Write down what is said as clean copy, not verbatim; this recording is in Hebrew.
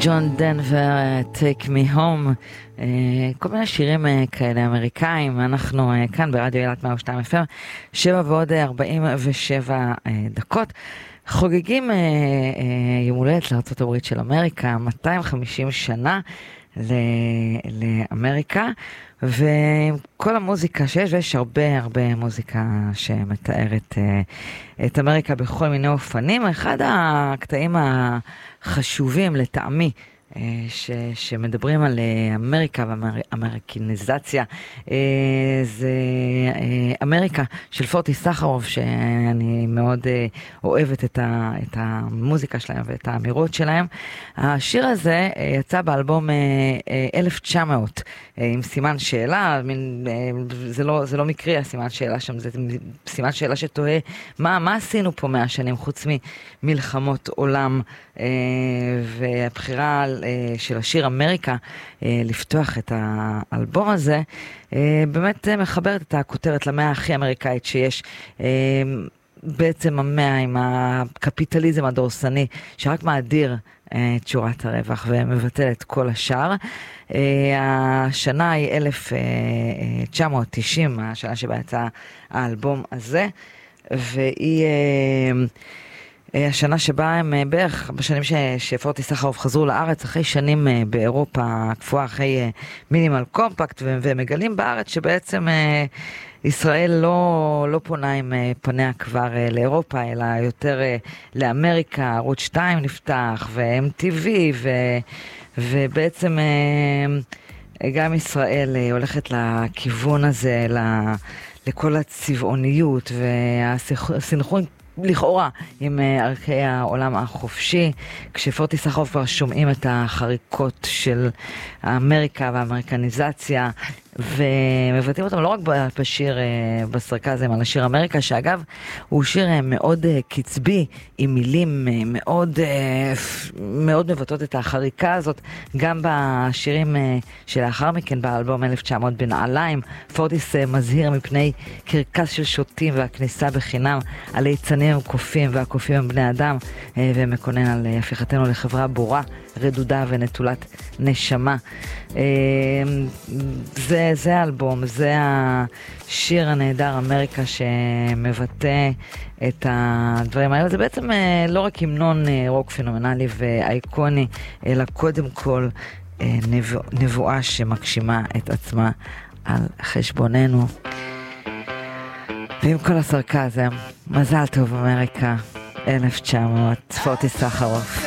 ג'ון דנבר, Take Me Home, כל מיני שירים כאלה אמריקאים. אנחנו כאן ברדיו אילת 102 FM, 7 ועוד 47 דקות. חוגגים יום הולדת לארצות הברית של אמריקה, 250 שנה לאמריקה, ועם כל המוזיקה שיש, ויש הרבה מוזיקה שמתארת את אמריקה בכל מיני אופנים. אחד הקטעים החשובים לטעמי שמדברים על אמריקה ואמריקניזציה זה אמריקה של פורטי סחרוף, שאני מאוד אוהבת את המוזיקה שלהם ואת האמירות שלהם. השיר הזה יצא באלבום 1900 עם סימן שאלה, זה לא מקרי הסימן שאלה שם, זה סימן שאלה שתוהה מה עשינו פה 100 שנים חוץ ממלחמות עולם, והבחירה של השיר אמריקה לפתוח את האלבום הזה באמת מחברת את הכותרת למאה הכי אמריקאית שיש, בעצם המאה עם הקפיטליזם הדורסני שרק מאדיר את שורת הרווח ומבטל את כל השאר. השנה היא 1990, השנה שבה יצא האלבום הזה, והיא השנה שבה הם בערך בשנים שפורטי סחרוף חזרו לארץ אחרי שנים באירופה קפואה, אחרי מינימל קומפקט, ומגלים בארץ שבעצם ישראל לא פונה עם פניה כבר לאירופה, אלא יותר לאמריקה. ערוץ 2 נפתח ו-MTV, ובעצם גם ישראל הולכת לכיוון הזה, לכל הצבעוניות והסנכרון לכאורה עם ערכי העולם החופשי. כשפורטי סחרוף כבר שומעים את החריקות של אמריקה והאמריקניזציה ומבטאים אותם לא רק בשיר בסרקזם על השיר אמריקה, שאגב הוא שיר מאוד קצבי עם מילים מאוד מבטאות את החריקה הזאת. גם בשירים שלאחר מכן באלבום 1900 בנעליים, פורטיס מזהיר מפני קרקס של שוטים והכניסה בחינם, על ליצנים הם קופים והקופים הם בני אדם, ומקונן על הפיכתנו לחברה בורה, רדודה ונטולת נשמה. זה האלבום, זה השיר הנהדר אמריקה שמבטא את הדברים האלה. זה בעצם לא רק המנון רוק פנומנלי ואייקוני, אלא קודם כל נבואה שמגשימה את עצמה על חשבוננו. ועם כל הסרקזם, מזל טוב אמריקה, 1900, פורטי סחרוף.